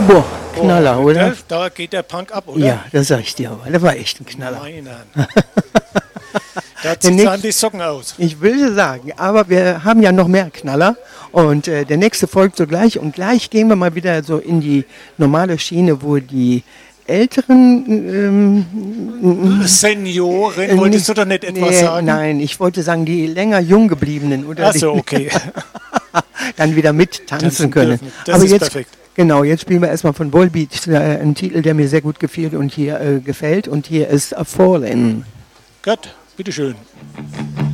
Boah, Knaller, oder? Da geht der Punk ab, oder? Ja, das sag ich dir aber. Der war echt ein Knaller. Meine Herren. Da zieht einem die Socken aus. Ich will sagen, aber wir haben ja noch mehr Knaller und der nächste folgt sogleich und gleich gehen wir mal wieder so in die normale Schiene, wo die älteren Senioren, wolltest du doch nicht etwas sagen? Nein, ich wollte sagen, die länger jung gebliebenen oder Ach so, okay. dann wieder mittanzen können. Das aber ist jetzt, perfekt. genau, jetzt spielen wir erstmal von Volbeat einen Titel, der mir sehr gut gefällt und hier gefällt und hier ist A Fallen. Gut, bitteschön.